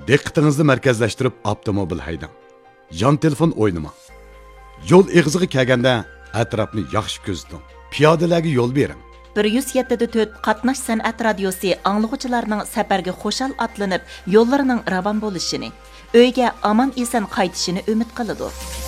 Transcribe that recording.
Diqqətinizdə mərkəzləşdirib avtomobil haydang. Yan telefon oynamang. Yol ig'ziga kelganda atrofni yaxshi ko'ziting. Piyodalarga yo'l bering. 107.4 qatnash san'at radiosi anglag'uvchilarning safarga xo'shal atlanib, yo'llarining ravon bo'lishini, uyga omon eson qaytishini umid qiladi.